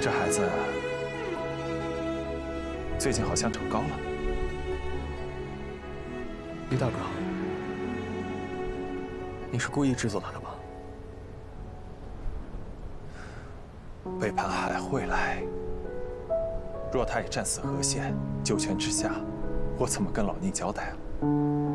这孩子最近好像长高了。 李大哥，你是故意制作他的吧？ 背叛还会来。若他也战死河县，九泉之下，我怎么跟老宁交代啊？